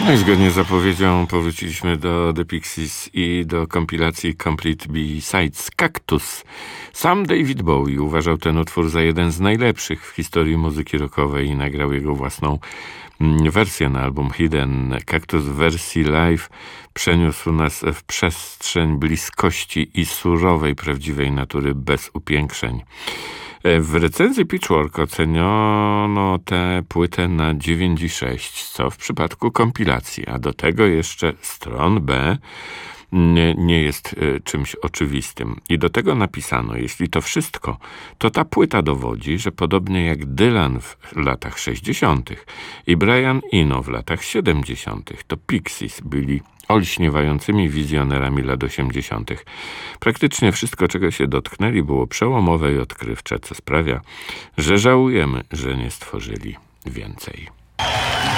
No i zgodnie z zapowiedzią powróciliśmy do The Pixies i do kompilacji Complete B-Sides Cactus. Sam David Bowie uważał ten utwór za jeden z najlepszych w historii muzyki rockowej i nagrał jego własną wersję na album Hidden. Cactus w wersji live przeniósł nas w przestrzeń bliskości i surowej, prawdziwej natury bez upiększeń. W recenzji Pitchfork oceniono tę płytę na 9,6, co w przypadku kompilacji, a do tego jeszcze stron B nie jest czymś oczywistym. I do tego napisano, jeśli to wszystko, to ta płyta dowodzi, że podobnie jak Dylan w latach 60. i Brian Eno w latach 70., to Pixies byli olśniewającymi wizjonerami lat 80. Praktycznie wszystko, czego się dotknęli, było przełomowe i odkrywcze, co sprawia, że żałujemy, że nie stworzyli więcej.